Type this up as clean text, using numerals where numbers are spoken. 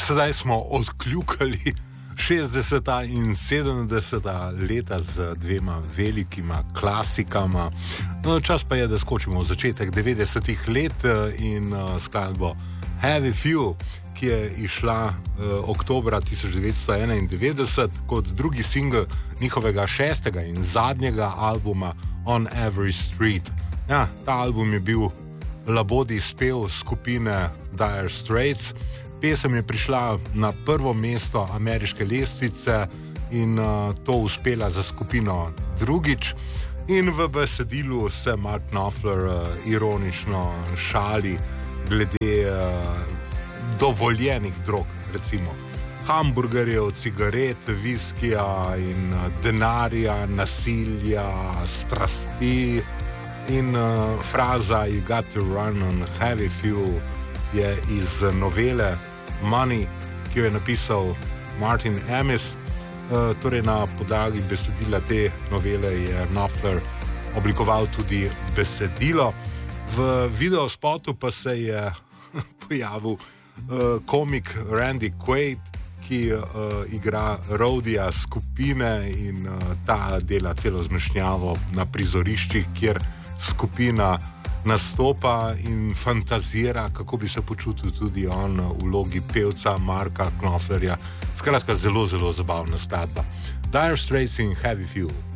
Sedaj smo odkljukali 60. in 70. leta z dvema velikima klasikama. No, čas pa je, da skočimo v začetek 90. let in skladbo Heavy Fuel, ki je išla oktobra 1991 kot drugi singel njihovega 6. in zadnjega albuma On Every Street. Ja, ta album je bil labodji spev skupine Dire Straits. Pesem je prišla na prvo mesto ameriške lestvice in to uspela za skupino drugič. In v besedilu se Mark Knopfler ironično šali glede dovoljenih drog, recimo hamburgerjev, cigaret, viskija in denarja, nasilja, strasti. In fraza You got to run on heavy fuel je iz novele Money, ki jo je napisal Martin Amis. Torej na podlagi besedila te novele je Knopfler oblikoval tudi besedilo. V videospotu pa se je pojavil komik Randy Quaid, ki igra roadija skupine in ta dela celo zmešnjavo na prizoriščih, kjer skupina nastopa in fantazira, kako bi se počutil tudi on v vlogi pevca Marka Knopflerja. Skratka, zelo, zelo zabavna skladba. Dire Straits in Heavy Fuel.